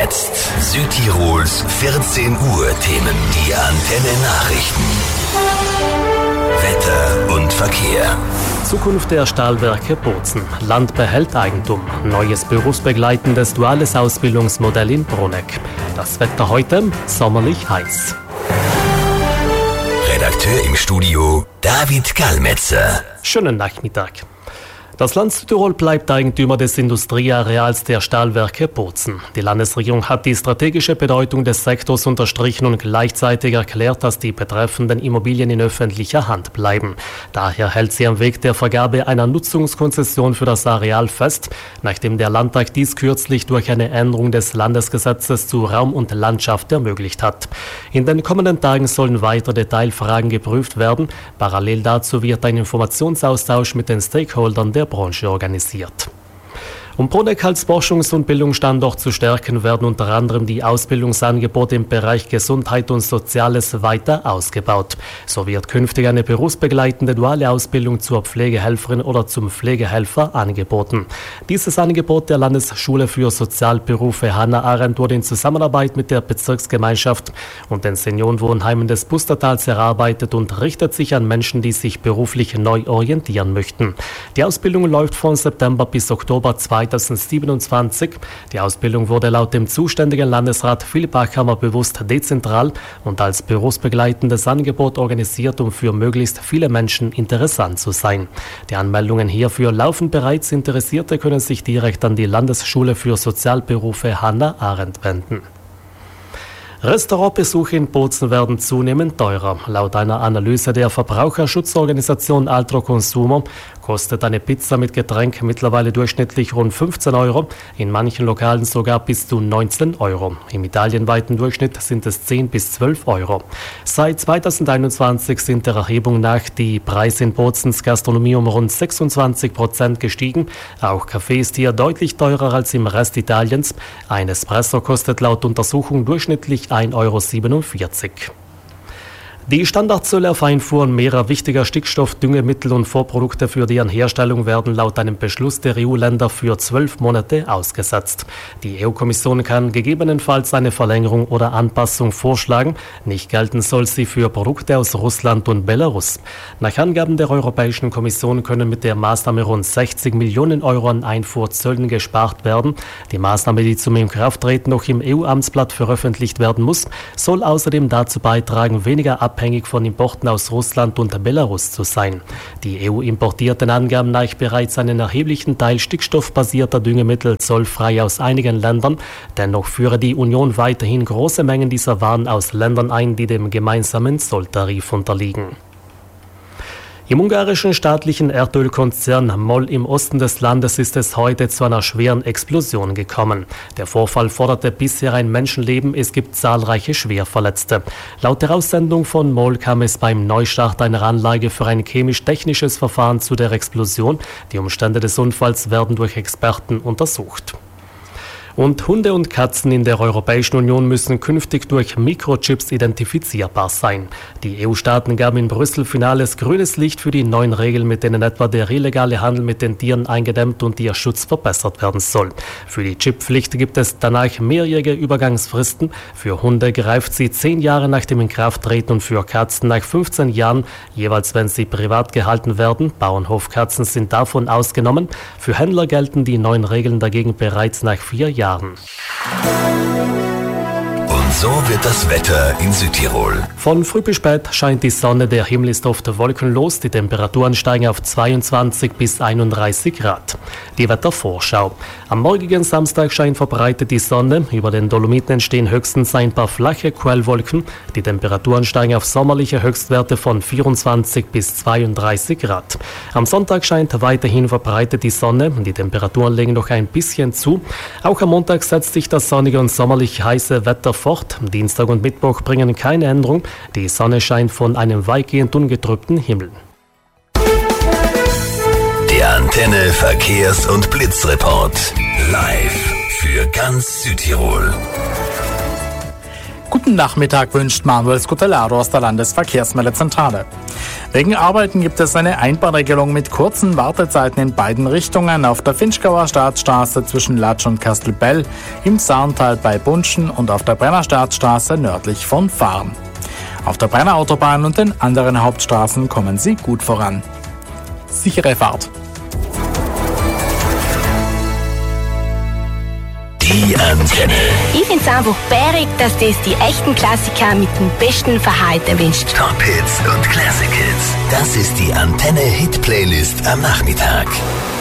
Jetzt Südtirols 14 Uhr Themen. Die Antenne Nachrichten. Wetter und Verkehr. Zukunft der Stahlwerke Bozen. Land behält Eigentum. Neues berufsbegleitendes duales Ausbildungsmodell in Bruneck. Das Wetter heute sommerlich heiß. Redakteur im Studio David Gallmetzer. Schönen Nachmittag. Das Land Südtirol bleibt Eigentümer des Industrieareals der Stahlwerke Bozen. Die Landesregierung hat die strategische Bedeutung des Sektors unterstrichen und gleichzeitig erklärt, dass die betreffenden Immobilien in öffentlicher Hand bleiben. Daher hält sie am Weg der Vergabe einer Nutzungskonzession für das Areal fest, nachdem der Landtag dies kürzlich durch eine Änderung des Landesgesetzes zu Raum und Landschaft ermöglicht hat. In den kommenden Tagen sollen weitere Detailfragen geprüft werden. Parallel dazu wird ein Informationsaustausch mit den Stakeholdern der Branche organisiert. Um Bruneck als Forschungs- und Bildungsstandort zu stärken, werden unter anderem die Ausbildungsangebote im Bereich Gesundheit und Soziales weiter ausgebaut. So wird künftig eine berufsbegleitende duale Ausbildung zur Pflegehelferin oder zum Pflegehelfer angeboten. Dieses Angebot der Landesschule für Sozialberufe Hannah Arendt wurde in Zusammenarbeit mit der Bezirksgemeinschaft und den Seniorenwohnheimen des Pustertals erarbeitet und richtet sich an Menschen, die sich beruflich neu orientieren möchten. Die Ausbildung läuft von September bis Oktober 2027. Die Ausbildung wurde laut dem zuständigen Landesrat Philipp Achammer bewusst dezentral und als berufsbegleitendes Angebot organisiert, um für möglichst viele Menschen interessant zu sein. Die Anmeldungen hierfür laufen bereits. Interessierte können sich direkt an die Landesschule für Sozialberufe Hannah Arendt wenden. Restaurantbesuche in Bozen werden zunehmend teurer. Laut einer Analyse der Verbraucherschutzorganisation Altro Consumo kostet eine Pizza mit Getränk mittlerweile durchschnittlich rund 15 Euro, in manchen Lokalen sogar bis zu 19 Euro. Im italienweiten Durchschnitt sind es 10 bis 12 Euro. Seit 2021 sind der Erhebung nach die Preise in Bozens Gastronomie um rund 26% gestiegen. Auch Kaffee ist hier deutlich teurer als im Rest Italiens. Ein Espresso kostet laut Untersuchung durchschnittlich 1,47 Euro. Die Standardzölle auf Einfuhren mehrerer wichtiger Stickstoff-, Düngemittel und Vorprodukte für deren Herstellung werden laut einem Beschluss der EU-Länder für 12 Monate ausgesetzt. Die EU-Kommission kann gegebenenfalls eine Verlängerung oder Anpassung vorschlagen. Nicht gelten soll sie für Produkte aus Russland und Belarus. Nach Angaben der Europäischen Kommission können mit der Maßnahme rund 60 Millionen Euro an Einfuhrzöllen gespart werden. Die Maßnahme, die zum Inkrafttreten noch im EU-Amtsblatt veröffentlicht werden muss, soll außerdem dazu beitragen, weniger abhängig von Importen aus Russland und Belarus zu sein. Die EU importiert den Angaben nach bereits einen erheblichen Teil stickstoffbasierter Düngemittel zollfrei aus einigen Ländern. Dennoch führe die Union weiterhin große Mengen dieser Waren aus Ländern ein, die dem gemeinsamen Zolltarif unterliegen. Im ungarischen staatlichen Erdölkonzern MOL im Osten des Landes ist es heute zu einer schweren Explosion gekommen. Der Vorfall forderte bisher ein Menschenleben, es gibt zahlreiche Schwerverletzte. Laut der Aussendung von MOL kam es beim Neustart einer Anlage für ein chemisch-technisches Verfahren zu der Explosion. Die Umstände des Unfalls werden durch Experten untersucht. Und Hunde und Katzen in der Europäischen Union müssen künftig durch Mikrochips identifizierbar sein. Die EU-Staaten gaben in Brüssel finales grünes Licht für die neuen Regeln, mit denen etwa der illegale Handel mit den Tieren eingedämmt und ihr Schutz verbessert werden soll. Für die Chippflicht gibt es danach mehrjährige Übergangsfristen. Für Hunde greift sie 10 Jahre nach dem Inkrafttreten und für Katzen nach 15 Jahren, jeweils wenn sie privat gehalten werden. Bauernhofkatzen sind davon ausgenommen. Für Händler gelten die neuen Regeln dagegen bereits nach 4 Jahren. Und so wird das Wetter in Südtirol. Von früh bis spät scheint die Sonne, der Himmel ist oft wolkenlos, die Temperaturen steigen auf 22 bis 31 Grad. Die Wettervorschau. Am morgigen Samstag scheint verbreitet die Sonne, über den Dolomiten entstehen höchstens ein paar flache Quellwolken. Die Temperaturen steigen auf sommerliche Höchstwerte von 24 bis 32 Grad. Am Sonntag scheint weiterhin verbreitet die Sonne, die Temperaturen legen noch ein bisschen zu. Auch am Montag setzt sich das sonnige und sommerlich heiße Wetter fort. Dienstag und Mittwoch bringen keine Änderung. Die Sonne scheint von einem weitgehend ungetrübten Himmel. Der Antenne Verkehrs- und Blitzreport. Live für ganz Südtirol. Guten Nachmittag wünscht Manuel Scutellaro aus der Landesverkehrsmeldezentrale. Wegen Arbeiten gibt es eine Einbahnregelung mit kurzen Wartezeiten in beiden Richtungen auf der Finchgauer Staatsstraße zwischen Latsch und Kastelbell, im Saarntal bei Bunschen und auf der Brenner Staatsstraße nördlich von Fahren. Auf der Brenner Autobahn und den anderen Hauptstraßen kommen Sie gut voran. Sichere Fahrt! Die Antenne. Ich find's einfach bärig, dass das die echten Klassiker mit dem besten Verhalten erwischt. Top Hits und Classic Hits. Das ist die Antenne Hit Playlist am Nachmittag.